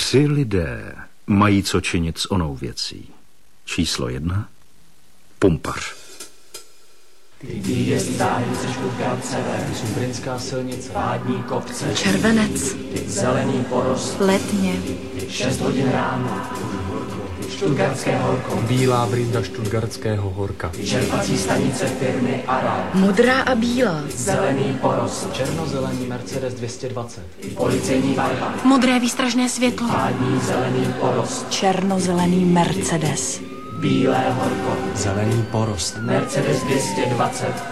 3 lidé mají co činit s onou věcí. Číslo 1. Pumpař. Subrinská silnice. Červenec. Zelený porost. Letně. 6 hodin ráno. Štutgardské horko. Bílá brinda Štutgardského horka. Čerpací stanice firmy Aral. Modrá a bílá. Zelený porost. Černozelený Mercedes 220. Policejní vajha. Modré výstražné světlo. Hádní zelený porost. Černozelený Mercedes. Bílé horko. Zelený porost. Mercedes 220.